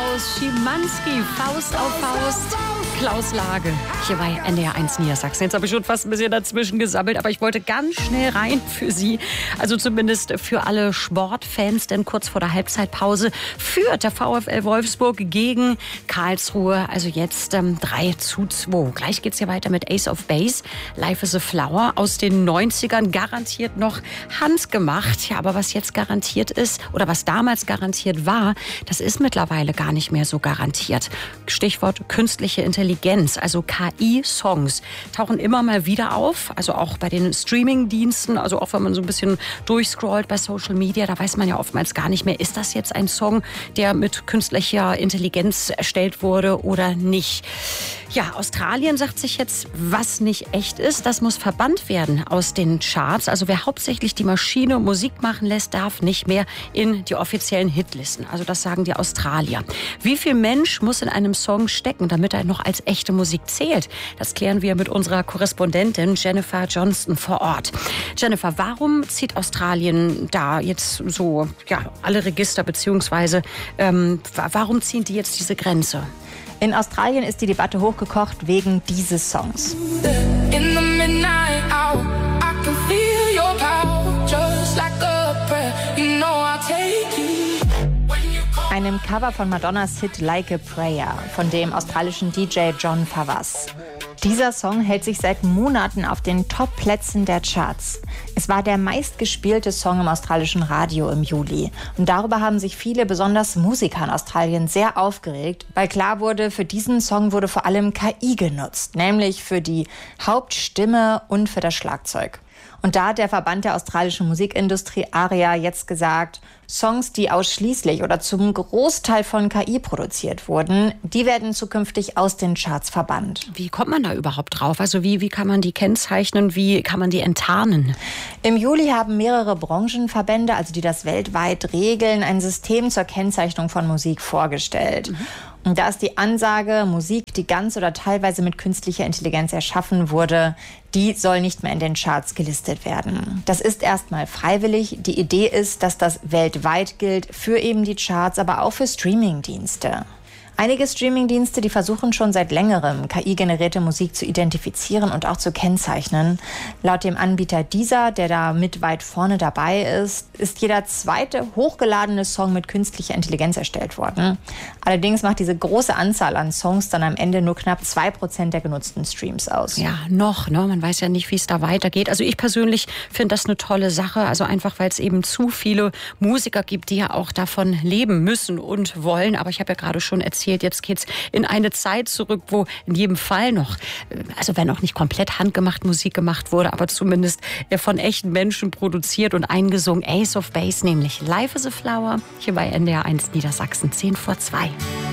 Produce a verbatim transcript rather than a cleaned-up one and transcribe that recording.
Klaus Schimanski, Faust auf Faust. Klaus Lage, hier bei N D R eins Niedersachsen. Jetzt habe ich schon fast ein bisschen dazwischen gesammelt, aber ich wollte ganz schnell rein für Sie. Also zumindest für alle Sportfans, denn kurz vor der Halbzeitpause führt der VfL Wolfsburg gegen Karlsruhe. Also jetzt ähm, drei zu zwei. Gleich geht es hier weiter mit Ace of Base. Life is a Flower aus den neunzigern. Garantiert noch handgemacht. Ja, aber was jetzt garantiert ist oder was damals garantiert war, das ist mittlerweile gar nicht mehr so garantiert. Stichwort künstliche Intelligenz. Also K I-Songs tauchen immer mal wieder auf, also auch bei den Streaming-Diensten, also auch wenn man so ein bisschen durchscrollt bei Social Media, da weiß man ja oftmals gar nicht mehr, ist das jetzt ein Song, der mit künstlicher Intelligenz erstellt wurde oder nicht. Ja, Australien sagt sich jetzt, was nicht echt ist, das muss verbannt werden aus den Charts. Also wer hauptsächlich die Maschine Musik machen lässt, darf nicht mehr in die offiziellen Hitlisten. Also das sagen die Australier. Wie viel Mensch muss in einem Song stecken, damit er noch als echte Musik zählt? Das klären wir mit unserer Korrespondentin Jennifer Johnston vor Ort. Jennifer, warum zieht Australien da jetzt so ja, alle Register, beziehungsweise ähm, warum ziehen die jetzt diese Grenze? In Australien ist die Debatte hochgekocht wegen dieses Songs. In the midnight hour, I can feel your power, just like a prayer. You know I'll take you. Einem Cover von Madonnas Hit Like a Prayer von dem australischen D J John Favas. Dieser Song hält sich seit Monaten auf den Top-Plätzen der Charts. Es war der meistgespielte Song im australischen Radio im Juli. Und darüber haben sich viele, besonders Musiker in Australien, sehr aufgeregt, weil klar wurde, für diesen Song wurde vor allem K I genutzt, nämlich für die Hauptstimme und für das Schlagzeug. Und da hat der Verband der australischen Musikindustrie ARIA jetzt gesagt, Songs, die ausschließlich oder zum Großteil von K I produziert wurden, die werden zukünftig aus den Charts verbannt. Wie kommt man da überhaupt drauf? Also wie, wie kann man die kennzeichnen? Wie kann man die enttarnen? Im Juli haben mehrere Branchenverbände, also die das weltweit regeln, ein System zur Kennzeichnung von Musik vorgestellt. Mhm. Und da ist die Ansage, Musik, die ganz oder teilweise mit künstlicher Intelligenz erschaffen wurde, die soll nicht mehr in den Charts gelistet werden. Das ist erstmal freiwillig. Die Idee ist, dass das weltweit gilt, für eben die Charts, aber auch für Streamingdienste. Einige Streamingdienste, die versuchen schon seit längerem, K I-generierte Musik zu identifizieren und auch zu kennzeichnen. Laut dem Anbieter Deezer, der da mit weit vorne dabei ist, ist jeder zweite hochgeladene Song mit künstlicher Intelligenz erstellt worden. Allerdings macht diese große Anzahl an Songs dann am Ende nur knapp zwei Prozent der genutzten Streams aus. Ja, noch, ne? Man weiß ja nicht, wie es da weitergeht. Also ich persönlich finde das eine tolle Sache, also einfach, weil es eben zu viele Musiker gibt, die ja auch davon leben müssen und wollen. Aber ich habe ja gerade schon erzählt, jetzt geht's in eine Zeit zurück, wo in jedem Fall noch, also wenn auch nicht komplett handgemacht Musik gemacht wurde, aber zumindest von echten Menschen produziert und eingesungen. Ace of Base, nämlich Life is a Flower, hier bei N D R eins Niedersachsen, zehn vor zwei.